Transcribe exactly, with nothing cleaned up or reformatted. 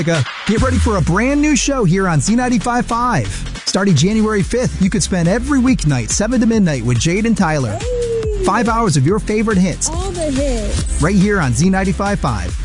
Get ready for a brand new show here on Z ninety-five point five. Starting January fifth, you could spend every weeknight seven to midnight with Jade and Tyler. Hey. Five hours of your favorite hits. All the hits. Right here on Z ninety-five point five.